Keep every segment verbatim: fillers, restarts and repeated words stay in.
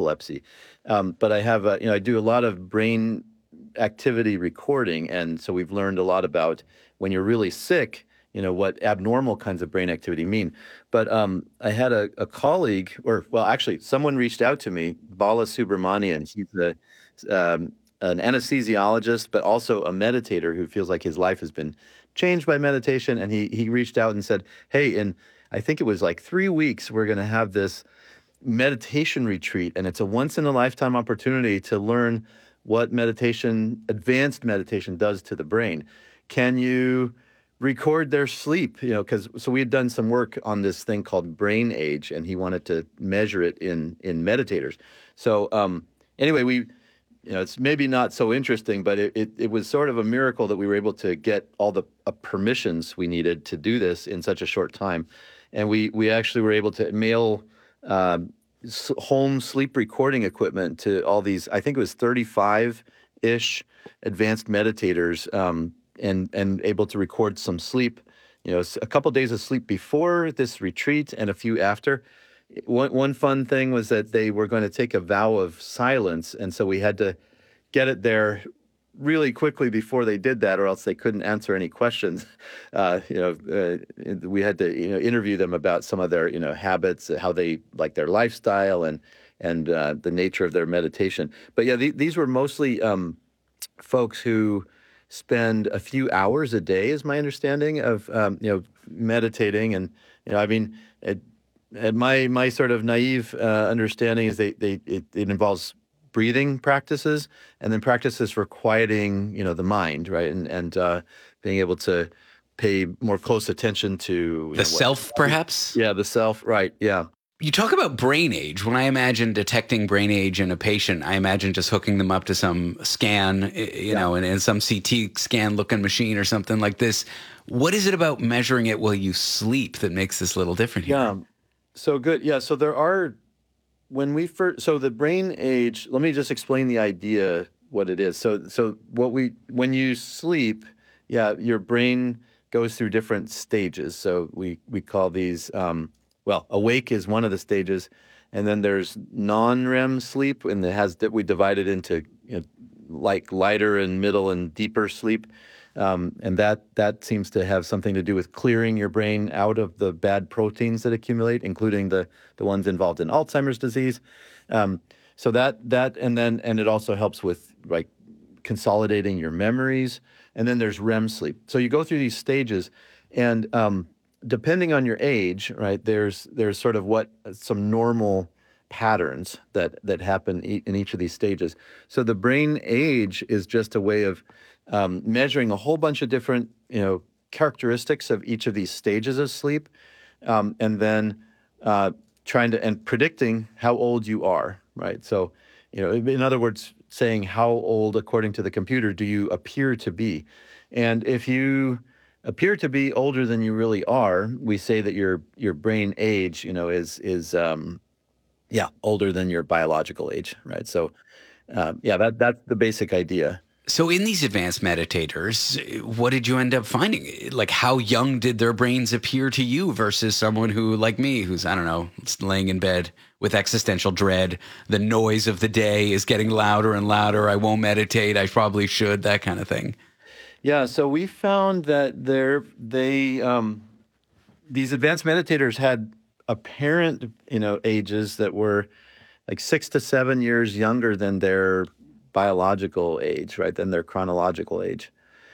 epilepsy. Um, but I have, a, you know, I do a lot of brain activity recording. And so we've learned a lot about when you're really sick, you know, what abnormal kinds of brain activity mean. But um, I had a, a colleague, or well, actually, someone reached out to me, Bala Subramanian. He's a, um, an anesthesiologist, but also a meditator who feels like his life has been changed by meditation. And he he reached out and said, "Hey, in I think it was like three weeks, we're going to have this meditation retreat, and it's a once in a lifetime opportunity to learn what meditation, advanced meditation, does to the brain. Can you record their sleep?" You know, because so we had done some work on this thing called brain age, and he wanted to measure it in in meditators. So um, anyway, we. You know, it's maybe not so interesting, but it, it, it was sort of a miracle that we were able to get all the uh, permissions we needed to do this in such a short time. And we, we actually were able to mail um, s- home sleep recording equipment to all these, I think it was thirty-five-ish advanced meditators, um, and, and able to record some sleep, you know, s- a couple days of sleep before this retreat and a few after. One one fun thing was that they were going to take a vow of silence, and so we had to get it there really quickly before they did that, or else they couldn't answer any questions. Uh, you know, uh, we had to you know interview them about some of their you know habits, how they like their lifestyle, and and uh, the nature of their meditation. But yeah, the, these were mostly um, folks who spend a few hours a day, is my understanding of um, you know meditating, and you know, I mean. It, and my my sort of naive uh, understanding is they they it, it involves breathing practices and then practices for quieting you know the mind, right, and and uh, being able to pay more close attention to you The know, what self, perhaps? yeah the self, right, yeah. You talk about brain age. When I imagine detecting brain age in a patient, I imagine just hooking them up to some scan, you Yeah. know, and, and some C T scan looking machine or something like this. What is it about measuring it while you sleep that makes this a little different here? Yeah. So good. Yeah. So there are, when we first, so the brain age, let me just explain the idea, what it is. So, so what we, when you sleep, yeah, your brain goes through different stages. So we, we call these, um, well, awake is one of the stages. And then there's non-REM sleep, and it has that we divide it into, you know, like lighter and middle and deeper sleep. Um, and that that seems to have something to do with clearing your brain out of the bad proteins that accumulate, including the the ones involved in Alzheimer's disease. Um, so that that and then and it also helps with like consolidating your memories. And then there's REM sleep. So you go through these stages, and um, depending on your age, right? There's there's sort of what some normal patterns that that happen e- in each of these stages. So the brain age is just a way of um, measuring a whole bunch of different, you know, characteristics of each of these stages of sleep, um, and then uh, trying to and predicting how old you are, right? So, you know, in other words, saying how old, according to the computer, do you appear to be? And if you appear to be older than you really are, we say that your your brain age, you know, is is um, yeah, older than your biological age, right? So, um, yeah, that that's the basic idea. So in these advanced meditators, what did you end up finding? Like, how young did their brains appear to you versus someone who, like me, who's, I don't know, laying in bed with existential dread. The noise of the day is getting louder and louder. I won't meditate. I probably should, that kind of thing. Yeah, so we found that there they um, these advanced meditators had apparent, you know, ages that were like six to seven years younger than their biological age, right? Than their chronological age.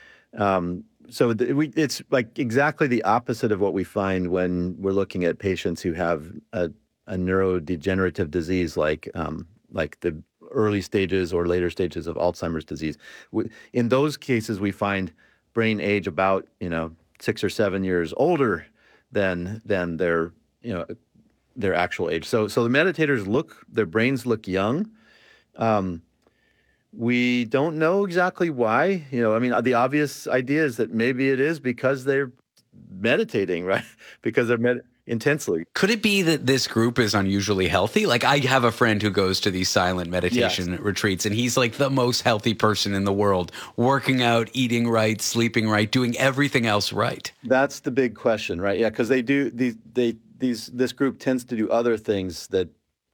Um, so th- we, it's like exactly the opposite of what we find when we're looking at patients who have a, a neurodegenerative disease like um, like the early stages or later stages of Alzheimer's disease. We, in those cases, we find brain age about you know six or seven years older than than their you know their actual age. So so the meditators look their brains look young. Um, we don't know exactly why. You know, I mean, the obvious idea is that maybe it is because they're meditating, right? Because they're med- intensely. Could it be that this group is unusually healthy? Like, I have a friend who goes to these silent Yes. meditation retreats, and he's like the most healthy person in the world, working out, eating right, sleeping right, doing everything else right. That's the big question, right? Yeah, because they do these they these this group tends to do other things that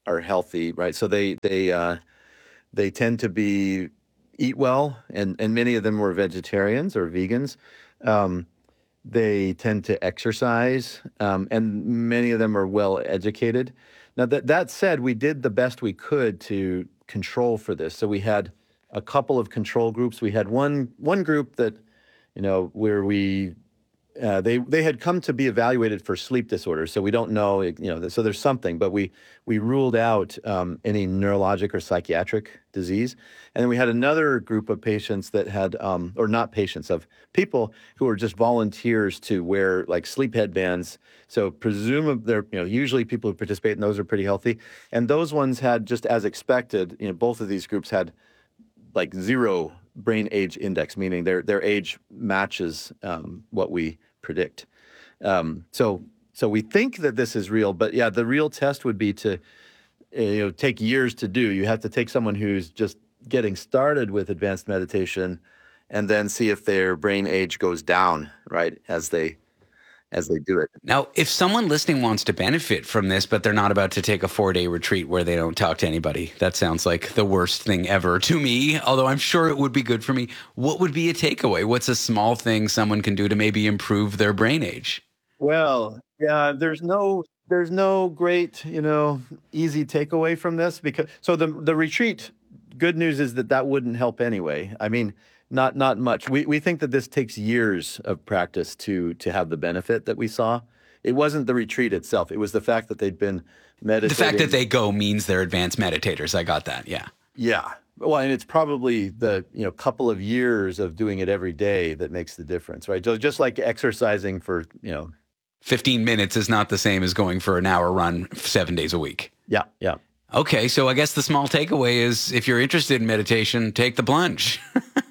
are healthy, right? So they they uh, they tend to be eat well, and and many of them were vegetarians or vegans. Um, they tend to exercise, um, and many of them are well educated. Now that that said, we did the best we could to control for this. So we had a couple of control groups. We had one one group that, you know, where we uh, they they had come to be evaluated for sleep disorders. So we don't know, you know, so there's something, but we we ruled out um, any neurologic or psychiatric disease. And then we had another group of patients that had, um, or not patients, of people who were just volunteers to wear like sleep headbands. So presumably, they're, you know, usually people who participate in those are pretty healthy. And those ones had, just as expected, you know, both of these groups had like zero brain age index, meaning their their age matches um, what we predict. Um, so so we think that this is real, but yeah, the real test would be to uh, you know take years to do. You have to take someone who's just getting started with advanced meditation, and then see if their brain age goes down, right, as they as they do it. Now, if someone listening wants to benefit from this, but they're not about to take a four-day retreat where they don't talk to anybody, that sounds like the worst thing ever to me, although I'm sure it would be good for me. What would be a takeaway? What's a small thing someone can do to maybe improve their brain age? Well, yeah, there's no there's no great, you know, easy takeaway from this, because so the the retreat, good news is that that wouldn't help anyway. I mean, Not not much. We we think that this takes years of practice to to have the benefit that we saw. It wasn't the retreat itself. It was the fact that they'd been meditating. The fact that they go means they're advanced meditators. I got that. Yeah. Yeah. Well, and it's probably the, you know, couple of years of doing it every day that makes the difference, right? So just like exercising for, you know, fifteen minutes is not the same as going for an hour run seven days a week. Yeah, yeah. Okay, so I guess the small takeaway is if you're interested in meditation, take the plunge.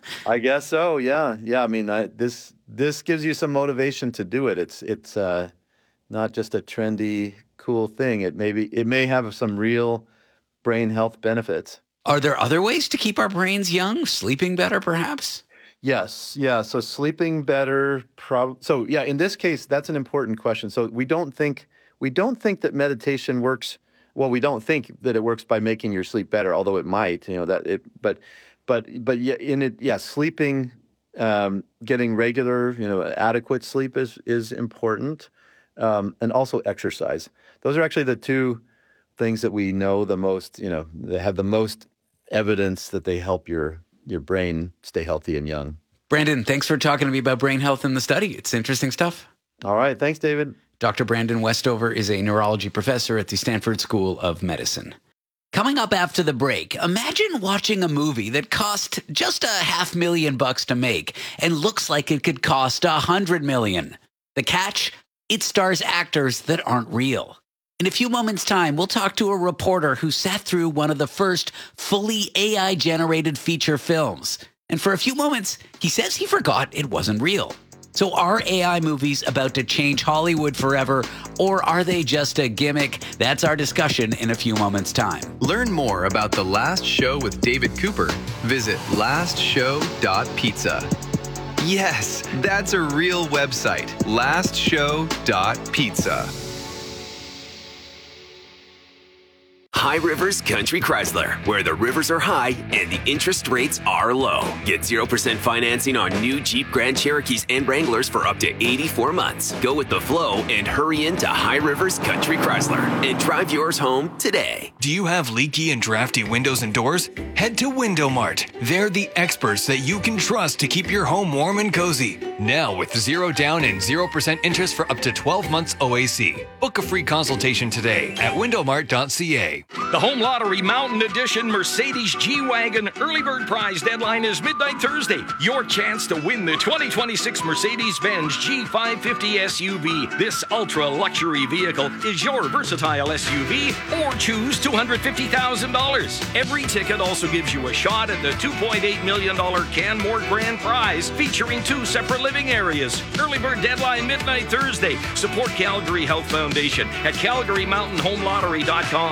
I guess so. Yeah, yeah. I mean, I, this this gives you some motivation to do it. It's it's uh, not just a trendy, cool thing. It may be, it may have some real brain health benefits. Are there other ways to keep our brains young? Sleeping better, perhaps? Yes. Yeah. So sleeping better. Prob- so yeah, in this case, that's an important question. So we don't think we don't think that meditation works. Well, we don't think that it works by making your sleep better, although it might. You know that it, but but but yeah, in it, yeah, sleeping, um, getting regular, you know, adequate sleep is is important, um, and also exercise. Those are actually the two things that we know the most. You know, they have the most evidence that they help your your brain stay healthy and young. Brandon, thanks for talking to me about brain health in the study. It's interesting stuff. All right. Thanks, David. Doctor Brandon Westover is a neurology professor at the Stanford School of Medicine. Coming up after the break, imagine watching a movie that cost just a half million bucks to make and looks like it could cost a hundred million. The catch? It stars actors that aren't real. In a few moments' time, we'll talk to a reporter who sat through one of the first fully A I-generated feature films. And for a few moments, he says he forgot it wasn't real. So are A I movies about to change Hollywood forever, or are they just a gimmick? That's our discussion in a few moments' time. Learn more about The Last Show with David Cooper. Visit last show dot pizza. Yes, that's a real website, last show dot pizza. High Rivers Country Chrysler, where the rivers are high and the interest rates are low. Get zero percent financing on new Jeep Grand Cherokees and Wranglers for up to eighty-four months. Go with the flow and hurry into High Rivers Country Chrysler and drive yours home today. Do you have leaky and drafty windows and doors? Head to Window Mart. They're the experts that you can trust to keep your home warm and cozy. Now with zero down and zero percent interest for up to twelve months O A C. Book a free consultation today at window mart dot c a. The Home Lottery Mountain Edition Mercedes G-Wagon Early Bird Prize deadline is midnight Thursday. Your chance to win the twenty twenty-six Mercedes-Benz G five fifty S U V. This ultra-luxury vehicle is your versatile S U V, or choose two hundred fifty thousand dollars. Every ticket also gives you a shot at the two point eight million dollars Canmore Grand Prize, featuring two separate living areas. Early Bird deadline midnight Thursday. Support Calgary Health Foundation at calgary mountain home lottery dot com.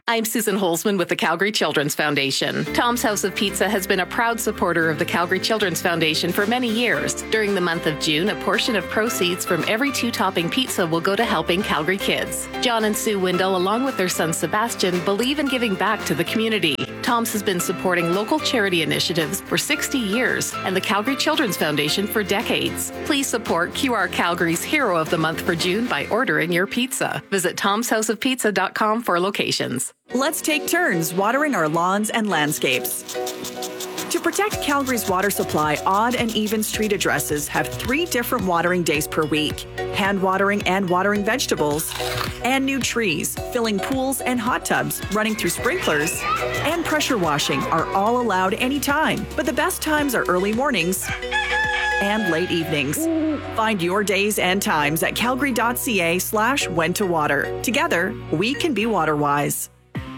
I'm Susan Holzman with the Calgary Children's Foundation. Tom's House of Pizza has been a proud supporter of the Calgary Children's Foundation for many years. During the month of June, a portion of proceeds from every two-topping pizza will go to helping Calgary kids. John and Sue Windle, along with their son Sebastian, believe in giving back to the community. Tom's has been supporting local charity initiatives for sixty years and the Calgary Children's Foundation for decades. Please support Q R Calgary's Hero of the Month for June by ordering your pizza. Visit toms house of pizza dot com for locations. Let's take turns watering our lawns and landscapes. To protect Calgary's water supply, odd and even street addresses have three different watering days per week: hand watering and watering vegetables, and new trees, filling pools and hot tubs, running through sprinklers, and pressure washing are all allowed anytime. But the best times are early mornings and late evenings. Find your days and times at calgary.ca slash when to water. Together, we can be water wise.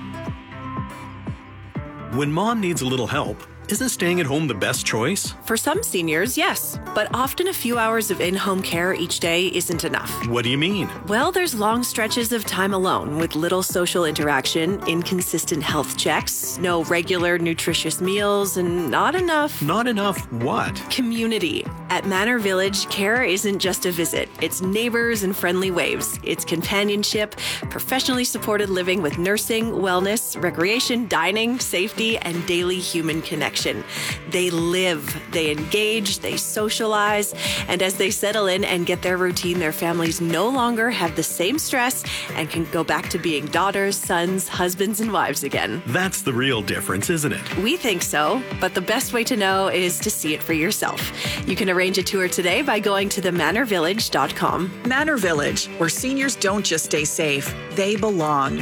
When mom needs a little help, isn't staying at home the best choice? For some seniors, yes. But often a few hours of in-home care each day isn't enough. What do you mean? Well, there's long stretches of time alone with little social interaction, inconsistent health checks, no regular nutritious meals, and not enough... Not enough what? Community. At Manor Village, care isn't just a visit. It's neighbors and friendly waves. It's companionship, professionally supported living with nursing, wellness, recreation, dining, safety, and daily human connection. They live, they engage, they socialize, and as they settle in and get their routine, their families no longer have the same stress and can go back to being daughters, sons, husbands, and wives again. That's the real difference, isn't it? We think so, but the best way to know is to see it for yourself. You can arrange a tour today by going to the manor village dot com. Manor Village, where seniors don't just stay safe, they belong.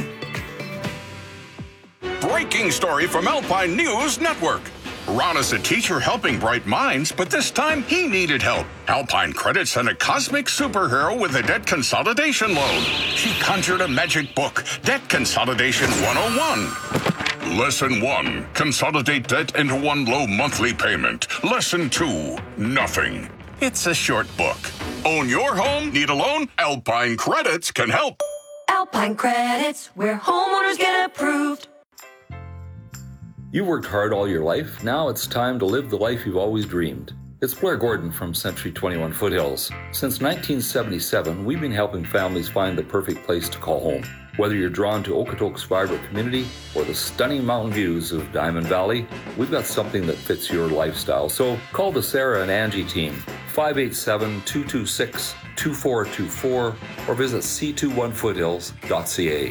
Breaking story from Alpine News Network. Ron is a teacher helping bright minds, but this time he needed help. Alpine Credit sent a cosmic superhero with a debt consolidation loan. She conjured a magic book, Debt Consolidation one oh one. Lesson one, consolidate debt into one low monthly payment. Lesson two, nothing. It's a short book. Own your home? Need a loan? Alpine Credits can help. Alpine Credits, where homeowners get approved. You worked hard all your life. Now it's time to live the life you've always dreamed. It's Blair Gordon from Century twenty-one Foothills. Since nineteen seventy-seven, we've been helping families find the perfect place to call home. Whether you're drawn to Okotoks' vibrant community or the stunning mountain views of Diamond Valley, we've got something that fits your lifestyle. So call the Sarah and Angie team, five eight seven, two two six, two four two four, or visit c two one foothills dot c a.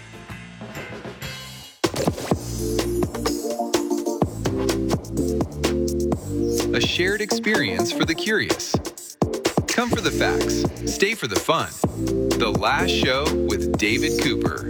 A shared experience for the curious. Come for the facts, stay for the fun. The Last Show with David Cooper.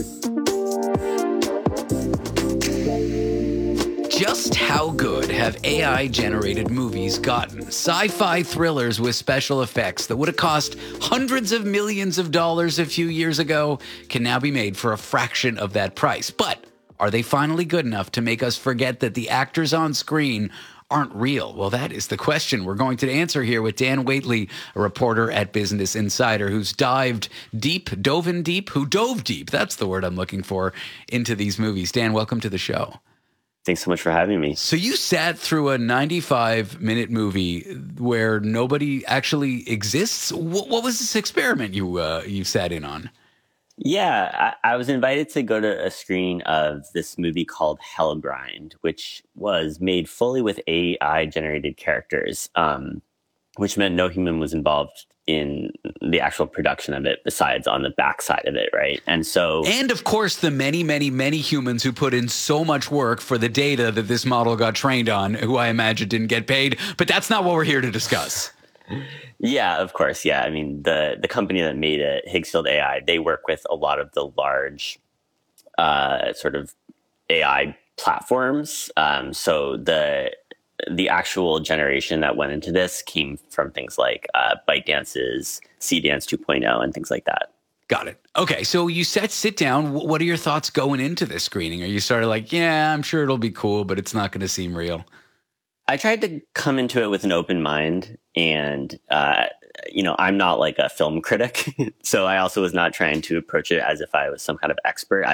Just how good have A I-generated movies gotten? Sci-fi thrillers with special effects that would have cost hundreds of millions of dollars a few years ago can now be made for a fraction of that price. But are they finally good enough to make us forget that the actors on screen aren't real? Well, that is the question we're going to answer here with Dan Waitley, a reporter at Business Insider, who's dived deep, dove in deep, who dove deep, that's the word I'm looking for, into these movies. Dan, welcome to the show. Thanks so much for having me. So you sat through a ninety-five minute movie where nobody actually exists. What, what was this experiment you uh, you sat in on? Yeah, I, I was invited to go to a screening of this movie called Hellgrind, which was made fully with A I-generated characters, um, which meant no human was involved in the actual production of it, besides on the backside of it, right? And so... And, of course, the many, many, many humans who put in so much work for the data that this model got trained on, who I imagine didn't get paid. But that's not what we're here to discuss. Yeah, of course. Yeah. I mean, the, the company that made it, Higgsfield A I, they work with a lot of the large uh, sort of A I platforms. Um, so the the actual generation that went into this came from things like uh, ByteDance's Seedance two point oh and things like that. Got it. Okay, so you said sit down. What are your thoughts going into this screening? Are you sort of like, yeah, I'm sure it'll be cool, but it's not going to seem real? I tried to come into it with an open mind, and, uh, you know, I'm not like a film critic. So I also was not trying to approach it as if I was some kind of expert. I have,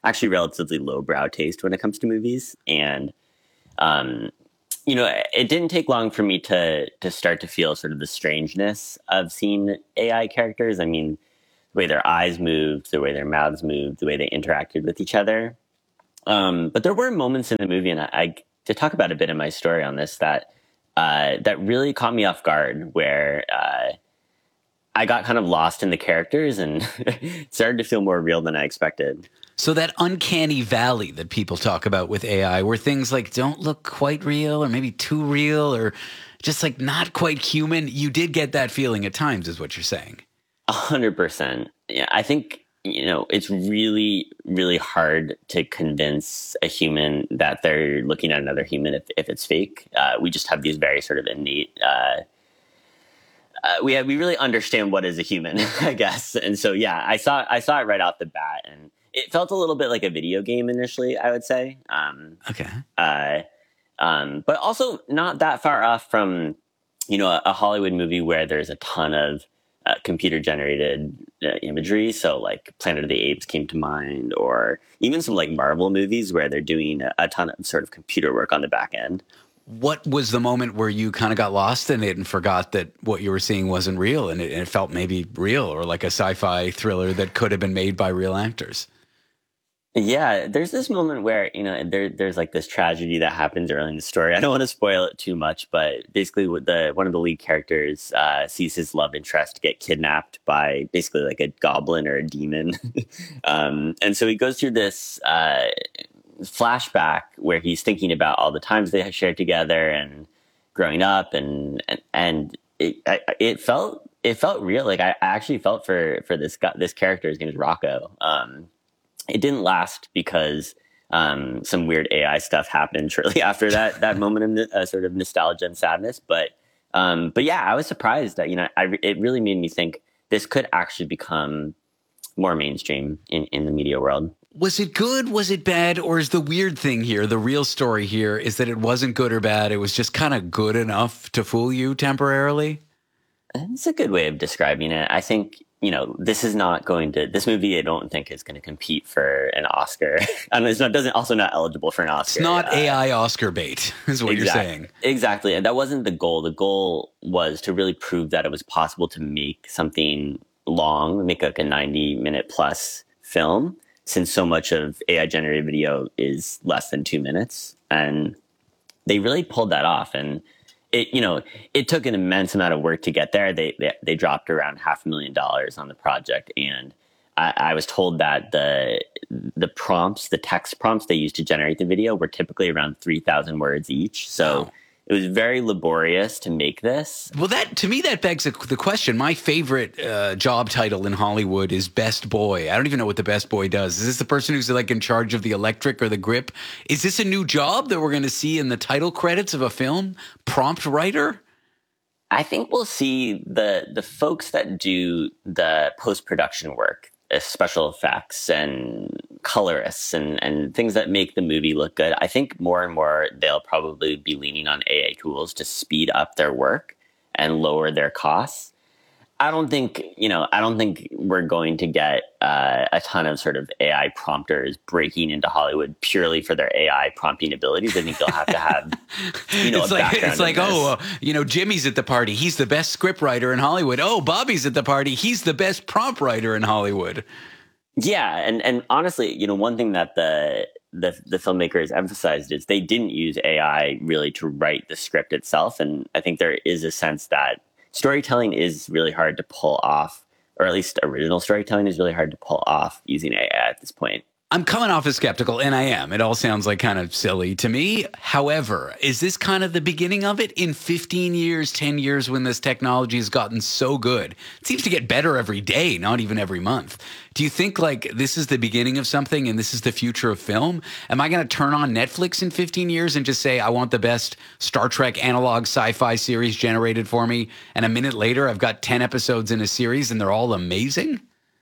actually relatively lowbrow taste when it comes to movies. And, um, you know, it didn't take long for me to to start to feel sort of the strangeness of seeing A I characters. I mean, the way their eyes moved, the way their mouths moved, the way they interacted with each other. Um, but there were moments in the movie, and I, I to talk about a bit in my story on this, that uh, that really caught me off guard, where uh, I got kind of lost in the characters and started to feel more real than I expected. So that uncanny valley that people talk about with A I, where things like don't look quite real or maybe too real or just like not quite human, you did get that feeling at times, is what you're saying. A hundred percent. Yeah, I think, you know, it's really, really hard to convince a human that they're looking at another human if, if it's fake. Uh, we just have these very sort of innate, uh, uh, we have, we really understand what is a human, I guess. And so, yeah, I saw, I saw it right off the bat, and it felt a little bit like a video game initially, I would say. Um, okay. Uh, um, but also not that far off from, you know, a, a Hollywood movie where there's a ton of uh, computer generated uh, imagery. So like Planet of the Apes came to mind, or even some like Marvel movies where they're doing a, a ton of sort of computer work on the back end. What was the moment where you kind of got lost in it and forgot that what you were seeing wasn't real, and it, and it felt maybe real, or like a sci-fi thriller that could have been made by real actors? Yeah, there's this moment where, you know, there, there's like this tragedy that happens early in the story. I don't want to spoil it too much, but basically with the one of the lead characters uh, sees his love interest get kidnapped by basically like a goblin or a demon. um, and so he goes through this uh, flashback where he's thinking about all the times they had shared together and growing up, and and, and it I, it felt it felt real. Like I actually felt for for this guy, this character. His name is Rocco. Um, It didn't last because um, some weird A I stuff happened shortly after that that moment of uh, sort of nostalgia and sadness. But um, but yeah, I was surprised that, you know, I, it really made me think this could actually become more mainstream in, in the media world. Was it good? Was it bad? Or is the weird thing here, the real story here, is that it wasn't good or bad? It was just kind of good enough to fool you temporarily? It's a good way of describing it. I think, you know, this is not going to, this movie I don't think is going to compete for an Oscar. And it's not, doesn't also not eligible for an Oscar. It's not uh, A I Oscar bait, is what exactly, you're saying. Exactly. And that wasn't the goal. The goal was to really prove that it was possible to make something long, make like a ninety minute plus film, since so much of A I generated video is less than two minutes. And they really pulled that off. And it, you know, it took an immense amount of work to get there. They they, they dropped around half a million dollars on the project, and I, I was told that the the prompts, the text prompts they used to generate the video, were typically around three thousand words each. So wow. It was very laborious to make this. Well, that to me that begs the question. My favorite uh, job title in Hollywood is best boy. I don't even know what the best boy does. Is this the person who's like in charge of the electric or the grip? Is this a new job that we're going to see in the title credits of a film? Prompt writer? I think we'll see the the folks that do the post-production work, uh, special effects and colorists and, and things that make the movie look good. I think more and more they'll probably be leaning on A I tools to speed up their work and lower their costs. I don't think, you know, I don't think we're going to get uh, a ton of sort of A I prompters breaking into Hollywood purely for their A I prompting abilities. I think they'll have to have, you know, it's a like, background. It's like, oh, uh, you know, Jimmy's at the party. He's the best scriptwriter in Hollywood. Oh, Bobby's at the party. He's the best prompt writer in Hollywood. Yeah, and, and honestly, you know, one thing that the, the the filmmakers emphasized is they didn't use A I really to write the script itself, and I think there is a sense that storytelling is really hard to pull off, or at least original storytelling is really hard to pull off using A I at this point. I'm coming off as skeptical, and I am. It all sounds like kind of silly to me. However, is this kind of the beginning of it? In fifteen years, ten years, when this technology has gotten so good, it seems to get better every day, not even every month. Do you think like this is the beginning of something and this is the future of film? Am I going to turn on Netflix in fifteen years and just say, I want the best Star Trek analog sci-fi series generated for me, and a minute later I've got ten episodes in a series and they're all amazing?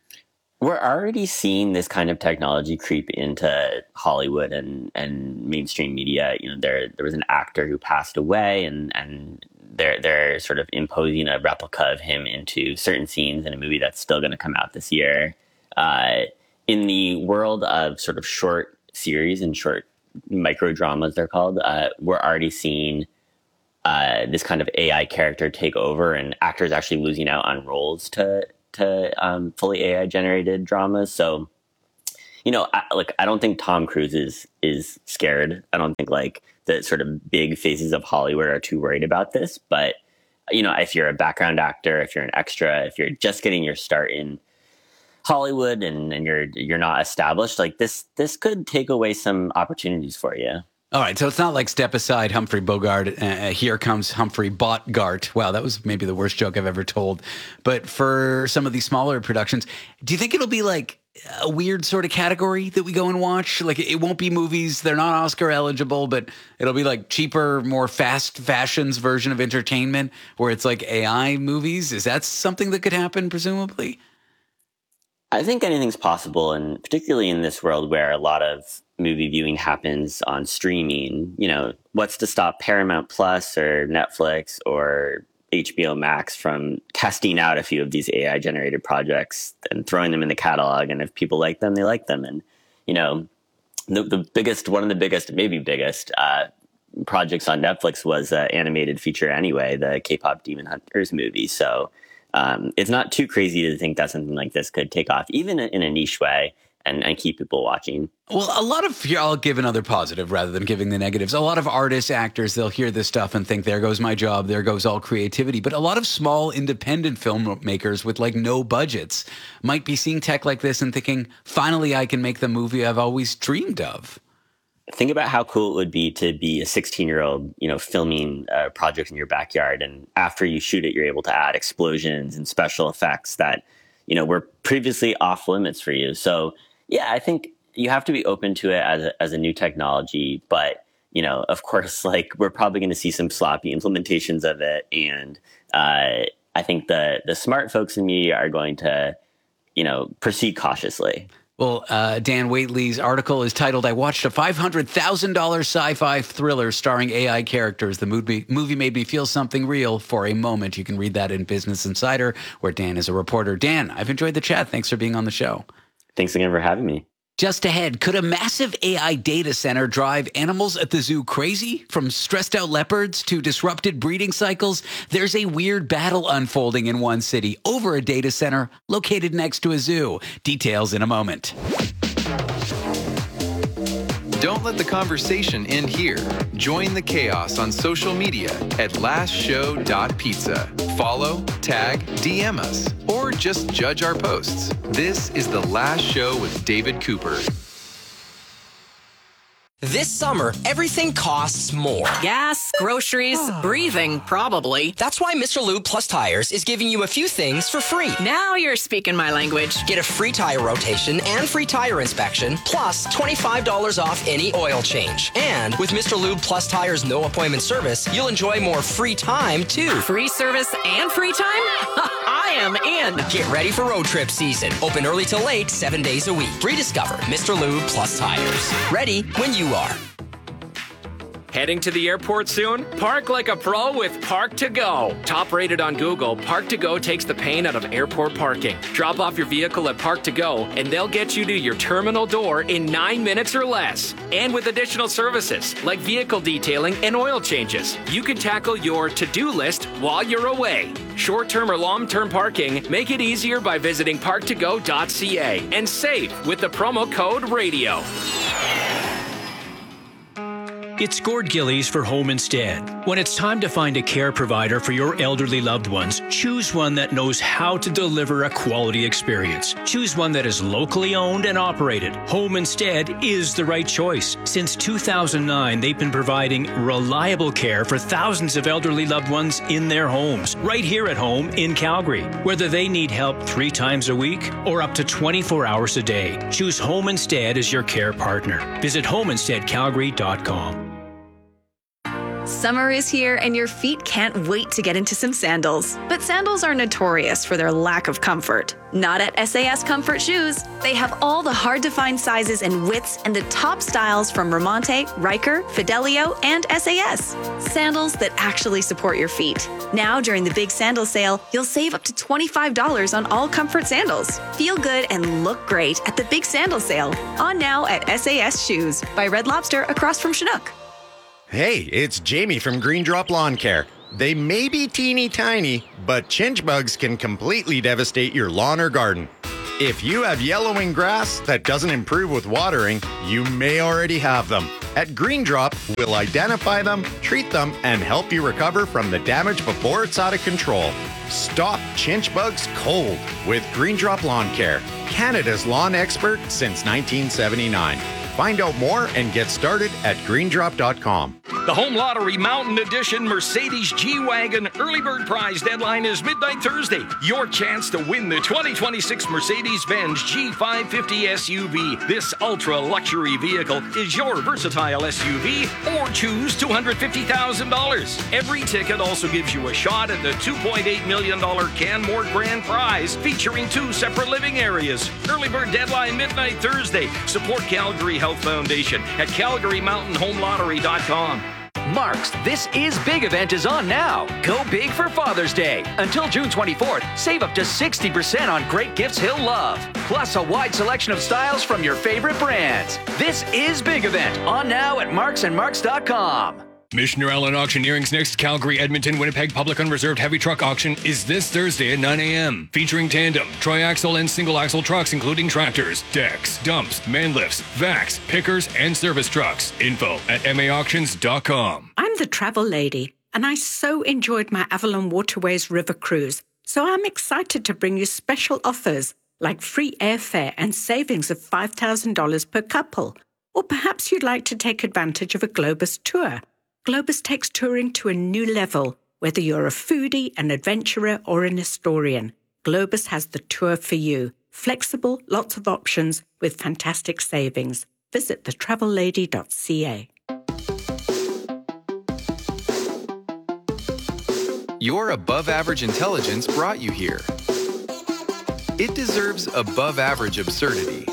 We're already seeing this kind of technology creep into Hollywood and, and mainstream media. You know, there there was an actor who passed away, and and they're they're sort of imposing a replica of him into certain scenes in a movie that's still going to come out this year. Uh, in the world of sort of short series and short micro dramas, they're called, uh, we're already seeing uh, this kind of A I character take over, and actors actually losing out on roles to to um, fully A I generated dramas. So, you know, I, like I don't think Tom Cruise is is scared. I don't think like the sort of big faces of Hollywood are too worried about this. But you know, if you're a background actor, if you're an extra, if you're just getting your start in Hollywood and, and you're you're not established, like this this could take away some opportunities for you. All right, so it's not like Step Aside, Humphrey Bogart, uh, here comes Humphrey Bogart. Wow, that was maybe the worst joke I've ever told. But for some of these smaller productions, do you think it'll be like a weird sort of category that we go and watch? Like it won't be movies, they're not Oscar eligible, but it'll be like cheaper, more fast fashions version of entertainment where it's like A I movies? Is that something that could happen, presumably? I think anything's possible, and particularly in this world where a lot of movie viewing happens on streaming, you know, what's to stop Paramount Plus or Netflix or H B O Max from testing out a few of these A I generated projects and throwing them in the catalog? And if people like them, they like them. And, you know, the, the biggest, one of the biggest, maybe biggest uh, projects on Netflix was an animated feature anyway, the K-pop Demon Hunters movie. So um, it's not too crazy to think that something like this could take off, even in a niche way, and, and keep people watching. Well, a lot of, here, I'll give another positive rather than giving the negatives. A lot of artists, actors, they'll hear this stuff and think, there goes my job, there goes all creativity. But a lot of small independent filmmakers with like no budgets might be seeing tech like this and thinking, finally, I can make the movie I've always dreamed of. Think about how cool it would be to be a sixteen-year-old, you know, filming a project in your backyard. And after you shoot it, you're able to add explosions and special effects that, you know, were previously off limits for you. So, yeah, I think you have to be open to it as a, as a new technology. But, you know, of course, like we're probably going to see some sloppy implementations of it. And uh, I think the the smart folks in media are going to, you know, proceed cautiously. Well, uh, Dan Waitley's article is titled, I watched a five hundred thousand dollars sci-fi thriller starring A I characters. The movie, movie made me feel something real for a moment. You can read that in Business Insider, where Dan is a reporter. Dan, I've enjoyed the chat. Thanks for being on the show. Thanks again for having me. Just ahead, could a massive A I data center drive animals at the zoo crazy? From stressed out leopards to disrupted breeding cycles, there's a weird battle unfolding in one city over a data center located next to a zoo. Details in a moment. Don't let the conversation end here. Join the chaos on social media at last show dot pizza. Follow, tag, D M us, or just judge our posts. This is The Last Show with David Cooper. This summer, everything costs more. Gas, groceries, breathing, probably. That's why Mister Lube Plus Tires is giving you a few things for free. Now you're speaking my language. Get a free tire rotation and free tire inspection, plus twenty-five dollars off any oil change. And with Mister Lube Plus Tires no appointment service, you'll enjoy more free time, too. Free service and free time? I am in. Get ready for road trip season. Open early till late, seven days a week. Rediscover Mister Lube Plus Tires. Ready when you are. Heading to the airport soon? Park like a pro with Park to Go. Top rated on Google, Park to Go takes the pain out of airport parking. Drop off your vehicle at Park to Go, and they'll get you to your terminal door in nine minutes or less. And with additional services like vehicle detailing and oil changes, you can tackle your to-do list while you're away. Short-term or long-term parking, make it easier by visiting park to go dot c a and save with the promo code RADIO. It's Gord Gillies for Home Instead. When it's time to find a care provider for your elderly loved ones, choose one that knows how to deliver a quality experience. Choose one that is locally owned and operated. Home Instead is the right choice. Since two thousand nine, they've been providing reliable care for thousands of elderly loved ones in their homes, right here at home in Calgary. Whether they need help three times a week or up to twenty-four hours a day, choose Home Instead as your care partner. Visit home instead calgary dot com. Summer is here and your feet can't wait to get into some sandals. But sandals are notorious for their lack of comfort. Not at S A S Comfort Shoes. They have all the hard-to-find sizes and widths and the top styles from Ramonte, Riker, Fidelio, and S A S. Sandals that actually support your feet. Now, during the big sandal sale, you'll save up to twenty-five dollars on all comfort sandals. Feel good and look great at the big sandal sale. On now at S A S Shoes by Red Lobster across from Chinook. Hey, it's Jamie from Green Drop Lawn Care. They may be teeny tiny, but chinch bugs can completely devastate your lawn or garden. If you have yellowing grass that doesn't improve with watering, you may already have them. At Green Drop, we'll identify them, treat them, and help you recover from the damage before it's out of control. Stop chinch bugs cold with Green Drop Lawn Care, Canada's lawn expert since nineteen seventy-nine. Find out more and get started at green drop dot com. The Home Lottery Mountain Edition Mercedes G-Wagon Early Bird Prize deadline is midnight Thursday. Your chance to win the twenty twenty-six Mercedes-Benz G five fifty S U V. This ultra-luxury vehicle is your versatile S U V, or choose two hundred fifty thousand dollars. Every ticket also gives you a shot at the two point eight million dollars Canmore Grand Prize, featuring two separate living areas. Early Bird deadline midnight Thursday. Support Calgary Health Foundation at calgary mountain home lottery dot com. Mark's This Is Big event is on now. Go big for Father's Day. Until June twenty-fourth, save up to sixty percent on great gifts he'll love. Plus a wide selection of styles from your favorite brands. This Is Big event on now at marks and marks dot com. Missioner Allen Auctioneering's next Calgary, Edmonton, Winnipeg Public Unreserved Heavy Truck Auction is this Thursday at nine a.m. Featuring tandem, tri-axle, and single-axle trucks, including tractors, decks, dumps, man lifts, vacs, pickers, and service trucks. Info at m a auctions dot com. I'm the travel lady, and I so enjoyed my Avalon Waterways River cruise. So I'm excited to bring you special offers like free airfare and savings of five thousand dollars per couple. Or perhaps you'd like to take advantage of a Globus tour. Globus takes touring to a new level, whether you're a foodie, an adventurer, or an historian. Globus has the tour for you. Flexible, lots of options, with fantastic savings. Visit the travel lady dot c a. Your above average intelligence brought you here. It deserves above average absurdity.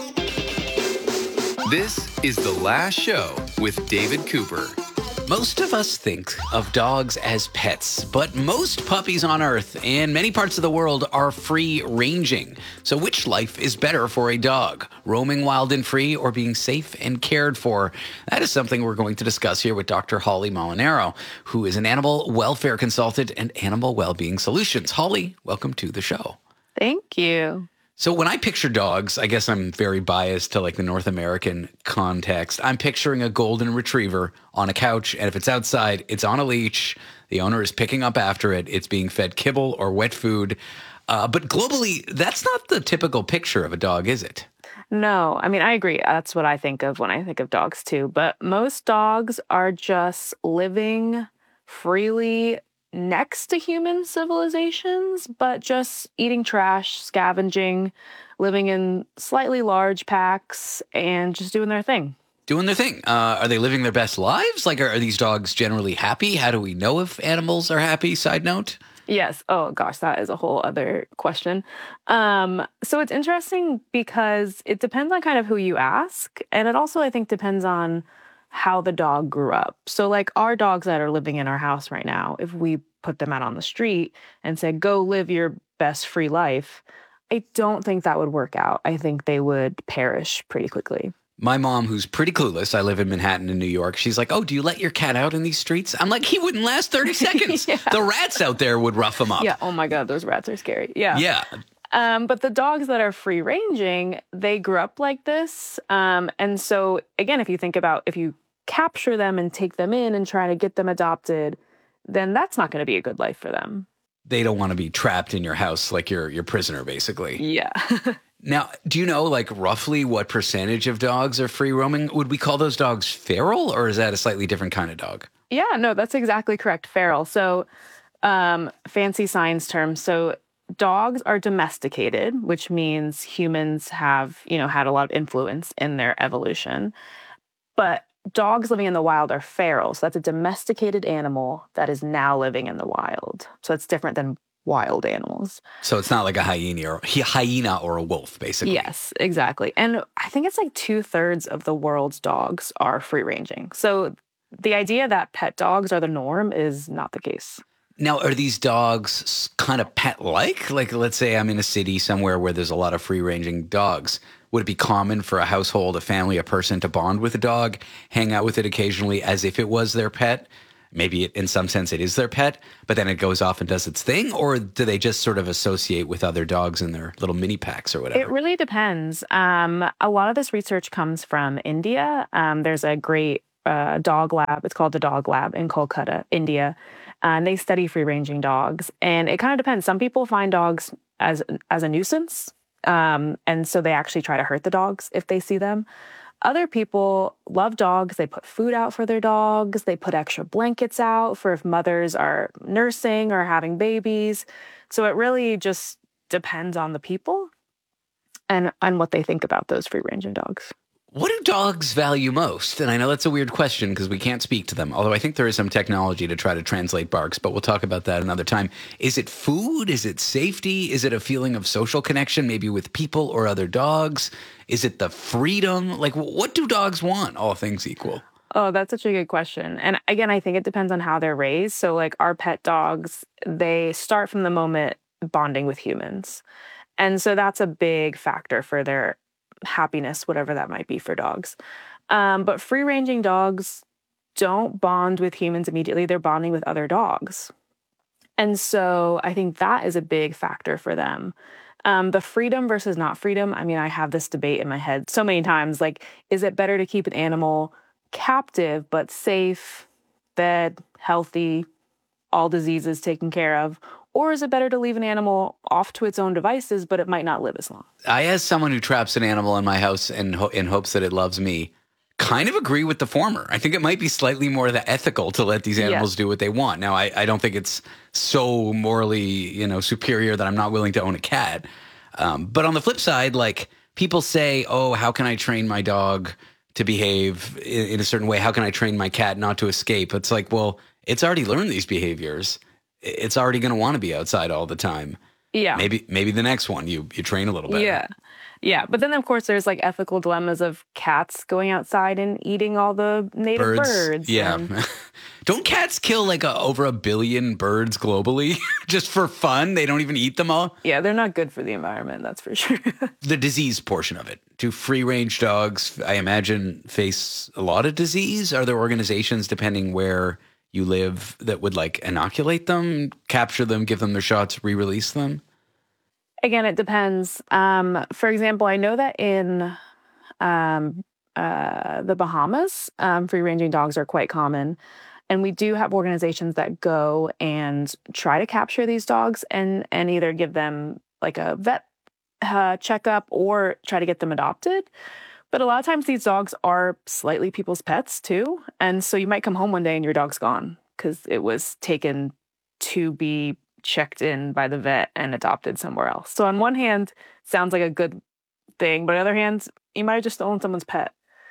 This is The Last Show with David Cooper. Most of us think of dogs as pets, but most puppies on Earth and many parts of the world are free-ranging. So which life is better for a dog? Roaming wild and free or being safe and cared for? That is something we're going to discuss here with Doctor Holly Molinaro, who is an animal welfare consultant and animal well-being solutions. Holly, welcome to the show. Thank you. So when I picture dogs, I guess I'm very biased to like the North American context. I'm picturing a golden retriever on a couch, and if it's outside, it's on a leash. The owner is picking up after it. It's being fed kibble or wet food. Uh, but globally, that's not the typical picture of a dog, is it? No, I mean, I agree. That's what I think of when I think of dogs too. But most dogs are just living freely next to human civilizations, but just eating trash, scavenging, living in slightly large packs, and just doing their thing. Doing their thing. Uh, are they living their best lives? Like, are, are these dogs generally happy? How do we know if animals are happy? Side note. Yes. Oh, gosh, that is a whole other question. Um, so it's interesting because it depends on kind of who you ask. And it also, I think, depends on how the dog grew up. So like our dogs that are living in our house right now, if we put them out on the street and said, go live your best free life, I don't think that would work out. I think they would perish pretty quickly. My mom, who's pretty clueless, I live in Manhattan in New York, she's like, oh, do you let your cat out in these streets? I'm like, he wouldn't last thirty seconds. Yeah. The rats out there would rough him up. Yeah. Oh my God, those rats are scary. Yeah. Yeah. Um, but the dogs that are free ranging, they grew up like this. Um, and so again, if you think about, if you capture them and take them in and try to get them adopted, then that's not going to be a good life for them. They don't want to be trapped in your house like you're your prisoner, basically. Yeah. Now, do you know like roughly what percentage of dogs are free roaming? Would we call those dogs feral, or is that a slightly different kind of dog? Yeah, no, that's exactly correct. Feral. So um, fancy science term. So dogs are domesticated, which means humans have, you know, had a lot of influence in their evolution. But dogs living in the wild are feral. So that's a domesticated animal that is now living in the wild. So it's different than wild animals. So it's not like a hyena or hyena or a wolf, basically. Yes, exactly. And I think it's like two thirds of the world's dogs are free ranging. So the idea that pet dogs are the norm is not the case. Now, are these dogs kind of pet-like? Like, let's say I'm in a city somewhere where there's a lot of free-ranging dogs. Would it be common for a household, a family, a person to bond with a dog, hang out with it occasionally as if it was their pet? Maybe it, in some sense it is their pet, but then it goes off and does its thing? Or do they just sort of associate with other dogs in their little mini packs or whatever? It really depends. Um, a lot of this research comes from India. Um, there's a great uh, dog lab. It's called the Dog Lab in Kolkata, India. And they study free-ranging dogs. And it kind of depends. Some people find dogs as as a nuisance. Um, and so they actually try to hurt the dogs if they see them. Other people love dogs. They put food out for their dogs. They put extra blankets out for if mothers are nursing or having babies. So it really just depends on the people and on what they think about those free-ranging dogs. What do dogs value most? And I know that's a weird question because we can't speak to them, although I think there is some technology to try to translate barks, but we'll talk about that another time. Is it food? Is it safety? Is it a feeling of social connection, maybe with people or other dogs? Is it the freedom? Like, what do dogs want, all things equal? Oh, that's such a good question. And again, I think it depends on how they're raised. So like our pet dogs, they start from the moment bonding with humans. And so that's a big factor for their happiness, whatever that might be for dogs. Um, but free-ranging dogs don't bond with humans immediately. They're bonding with other dogs. And so I think that is a big factor for them. Um, the freedom versus not freedom, I mean, I have this debate in my head so many times. Like, is it better to keep an animal captive but safe, fed, healthy, all diseases taken care of? Or is it better to leave an animal off to its own devices, but it might not live as long? I, as someone who traps an animal in my house in, ho- in hopes that it loves me, kind of agree with the former. I think it might be slightly more the ethical to let these animals Yes. do what they want. Now, I, I don't think it's so morally, you know, superior that I'm not willing to own a cat. Um, but on the flip side, like people say, oh, how can I train my dog to behave in, in a certain way? How can I train my cat not to escape? It's like, well, it's already learned these behaviors. It's already going to want to be outside all the time. Yeah. Maybe maybe the next one you you train a little better. Yeah. Yeah. But then, of course, there's like ethical dilemmas of cats going outside and eating all the native birds. birds yeah. and- Don't cats kill like a, over a billion birds globally just for fun? They don't even eat them all? yeah, they're not good for the environment, that's for sure. The disease portion of it. Do free-range dogs, I imagine, face a lot of disease? Are there organizations, depending where you live, that would like inoculate them, capture them, give them their shots, re-release them? Again, it depends. Um, for example, I know that in um, uh, the Bahamas, um, free-ranging dogs are quite common. And we do have organizations that go and try to capture these dogs and, and either give them like a vet uh, checkup or try to get them adopted. But a lot of times these dogs are slightly people's pets too. And so you might come home one day and your dog's gone because it was taken to be checked in by the vet and adopted somewhere else. So on one hand, sounds like a good thing, but on the other hand, you might have just stolen someone's pet.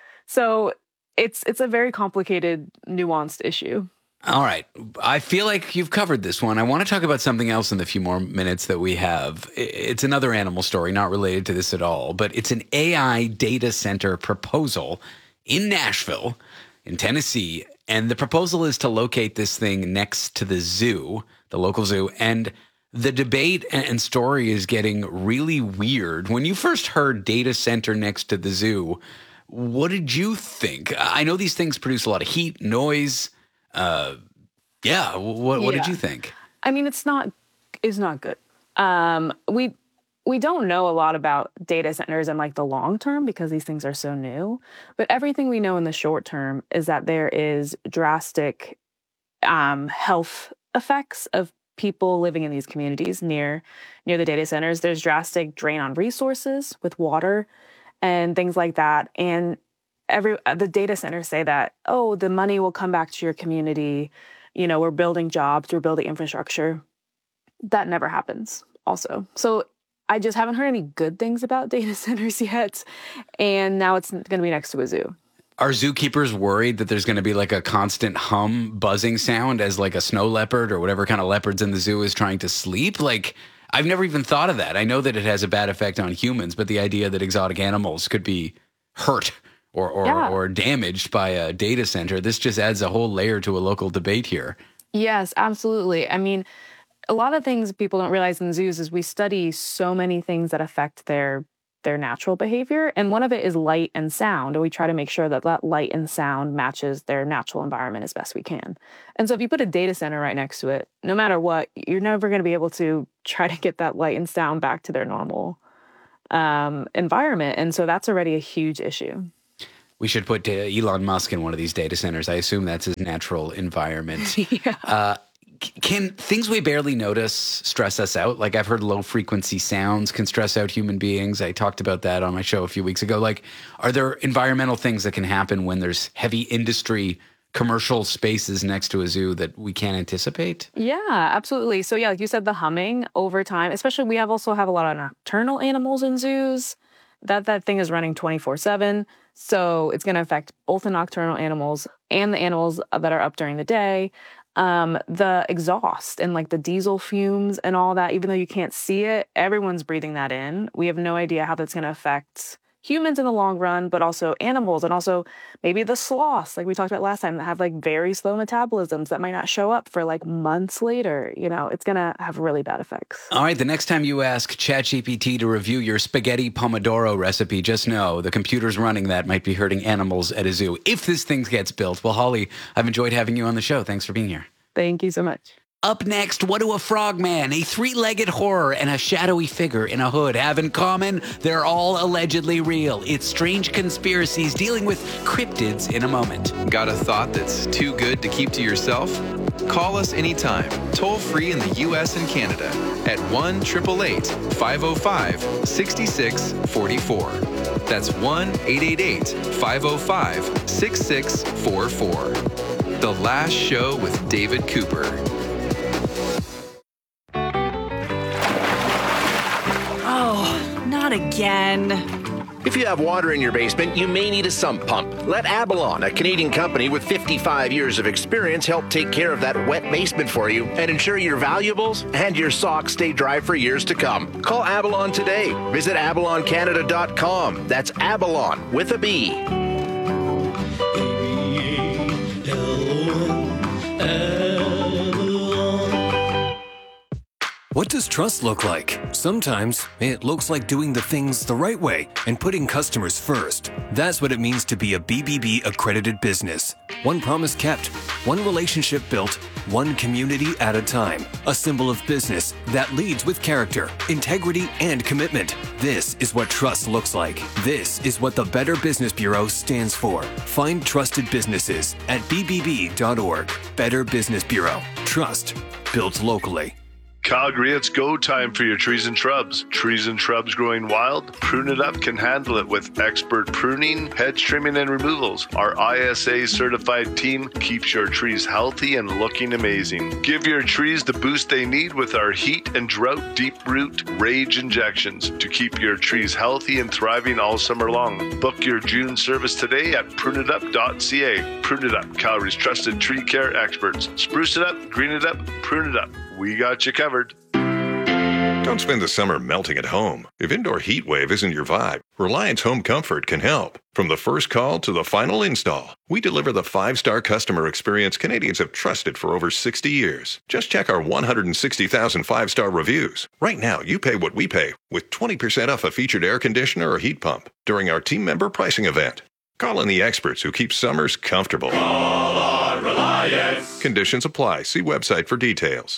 So it's it's a very complicated, nuanced issue. All right. I feel like you've covered this one. I want to talk about something else in the few more minutes that we have. It's another animal story, not related to this at all, but it's an A I data center proposal in Nashville, in Tennessee. And the proposal is to locate this thing next to the zoo, the local zoo. And the debate and story is getting really weird. When you first heard data center next to the zoo, what did you think? I know these things produce a lot of heat, noise. Uh, yeah. What, what Yeah. did you think? I mean, it's not it's not good. Um, we we don't know a lot about data centers in like the long term because these things are so new. But everything we know in the short term is that there is drastic um, health effects of people living in these communities near near the data centers. There's drastic drain on resources with water and things like that. And every the data centers say that, oh, the money will come back to your community. You know, we're building jobs, we're building infrastructure. That never happens also. So I just haven't heard any good things about data centers yet. And now it's going to be next to a zoo. Are zookeepers worried that there's going to be like a constant hum buzzing sound as like a snow leopard or whatever kind of leopards in the zoo is trying to sleep? Like, I've never even thought of that. I know that it has a bad effect on humans, but the idea that exotic animals could be hurt or or, Yeah. or damaged by a data center, this just adds a whole layer to a local debate here. Yes, absolutely. I mean, a lot of things people don't realize in zoos is we study so many things that affect their their natural behavior. And one of it is light and sound. And we try to make sure that that light and sound matches their natural environment as best we can. And so if you put a data center right next to it, no matter what, you're never going to be able to try to get that light and sound back to their normal um, environment. And so that's already a huge issue. We should put uh, Elon Musk in one of these data centers. I assume that's his natural environment. yeah. Uh, Can things we barely notice stress us out? Like, I've heard low frequency sounds can stress out human beings. I talked about that on my show a few weeks ago. Like, are there environmental things that can happen when there's heavy industry commercial spaces next to a zoo that we can't anticipate? Yeah, absolutely. So yeah, like you said, the humming over time, especially we have also have a lot of nocturnal animals in zoos. That that thing is running twenty-four seven. So it's going to affect both the nocturnal animals and the animals that are up during the day. Um, the exhaust and like the diesel fumes and all that, even though you can't see it, everyone's breathing that in. We have no idea how that's going to affect humans in the long run, but also animals and also maybe the sloths, like we talked about last time, that have like very slow metabolisms that might not show up for like months later. You know, it's going to have really bad effects. All right, the next time you ask ChatGPT to review your spaghetti pomodoro recipe, just know the computer's running that might be hurting animals at a zoo. If this thing gets built. Well, Holly, I've enjoyed having you on the show. Thanks for being here. Thank you so much. Up next, what do a frogman, a three-legged horror, and a shadowy figure in a hood have in common? They're all allegedly real. It's strange conspiracies dealing with cryptids in a moment. Got a thought that's too good to keep to yourself? Call us anytime, toll free in the U S and Canada at one eight eight eight, five oh five, six six four four. That's one eight eight eight, five oh five, six six four four. The Last Show with David Cooper. Oh, not again. If you have water in your basement, you may need a sump pump. Let Abalon, a Canadian company with fifty-five years of experience, help take care of that wet basement for you and ensure your valuables and your socks stay dry for years to come. Call Abalon today. Visit abalon canada dot com. That's Abalon with a B. What does trust look like? Sometimes it looks like doing the things the right way and putting customers first. That's what it means to be a B B B accredited business. One promise kept, one relationship built, one community at a time. A symbol of business that leads with character, integrity, and commitment. This is what trust looks like. This is what the Better Business Bureau stands for. Find trusted businesses at b b b dot org. Better Business Bureau. Trust built locally. Calgary, it's go time for your trees and shrubs. Trees and shrubs growing wild? Prune It Up can handle it with expert pruning, hedge trimming, and removals. Our I S A certified team keeps your trees healthy and looking amazing. Give your trees the boost they need with our heat and drought deep root rage injections to keep your trees healthy and thriving all summer long. Book your June service today at prune it up dot c a. Prune It Up, Calgary's trusted tree care experts. Spruce it up, green it up, prune it up. We got you covered. Don't spend the summer melting at home. If indoor heat wave isn't your vibe, Reliance Home Comfort can help. From the first call to the final install, we deliver the five-star customer experience Canadians have trusted for over sixty years. Just check our one hundred sixty thousand five-star reviews. Right now, you pay what we pay with twenty percent off a featured air conditioner or heat pump during our team member pricing event. Call in the experts who keep summers comfortable. Call on Reliance. Conditions apply. See website for details.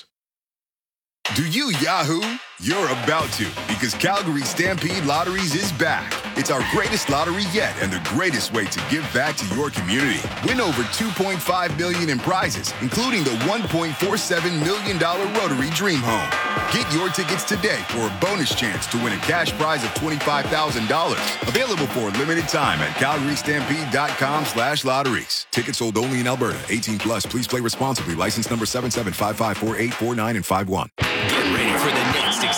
Do you Yahoo? You're about to, because Calgary Stampede Lotteries is back. It's our greatest lottery yet and the greatest way to give back to your community. Win over two point five million dollars in prizes, including the one point four seven million dollars Rotary Dream Home. Get your tickets today for a bonus chance to win a cash prize of twenty-five thousand dollars. Available for a limited time at calgary stampede dot com slash lotteries. Tickets sold only in Alberta. eighteen plus. Please play responsibly. License number seven seven five five four eight four nine and five one. Get ready for the next exciting